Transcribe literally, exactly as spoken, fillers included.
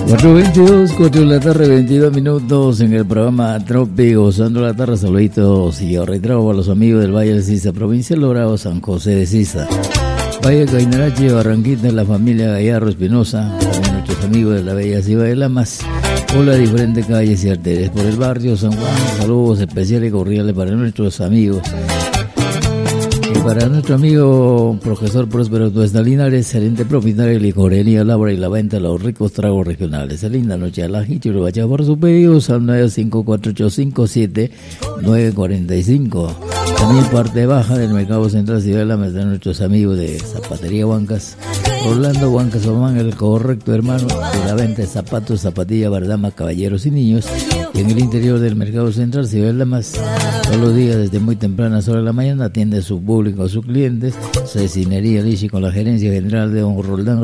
cuatro veintidós, cuatro de la tarde, veintidós minutos en el programa Tropi, gozando la tarde. Saluditos y retrago a los amigos del Valle de Sisa, provincia de Logrado, San José de Sisa, Valle Cainarache, Barranquita, la familia Gallardo Espinosa, también nuestros amigos de la Bella Ciba de Lamas, por las diferentes calles y arterias, por el barrio San Juan. Saludos especiales y cordiales para nuestros amigos. Y para nuestro amigo profesor Próspero Tuesta Linares, gerente propietario de licorería Labra y la venta de los ricos tragos regionales. Linda noche a la gente y lo vaya por su pedido al nueve cinco cuatro ocho cinco siete nueve cuatro cinco. También parte baja del mercado central Ciudad de la Mesa de nuestros amigos de Zapatería Huancas, Orlando Huancas Omán, el correcto hermano de la venta de zapatos, zapatillas, bardamas, caballeros y niños. Y en el interior del mercado central Ciudad de la Mesa, todos los días desde muy tempranas horas de la mañana atiende a su público, a sus clientes. Cecinería Lichi con la gerencia general de don Roldán